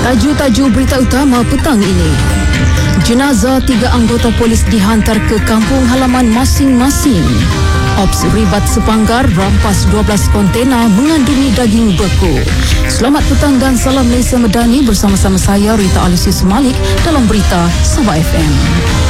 Tajuk-tajuk berita utama petang ini. Jenazah 3 anggota polis dihantar ke kampung halaman masing-masing. Ops ribat Sepanggar rampas 12 kontena mengandungi daging beku. Selamat petang dan salam Malaysia Medani bersama-sama saya Rita Alisius Malik dalam berita Sabah FM.